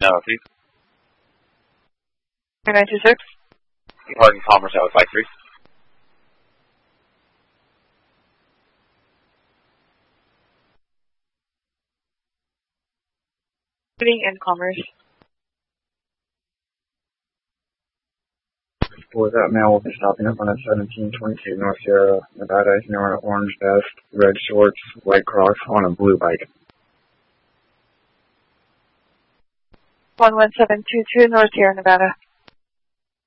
No, please. 3926. Departing Commerce out 53. Putting in Commerce. For that male will be stopping up on a 1722 North Sierra Nevada. He's wearing an orange vest, red shorts, white Crocs on a blue bike. 11722 North Sierra Nevada.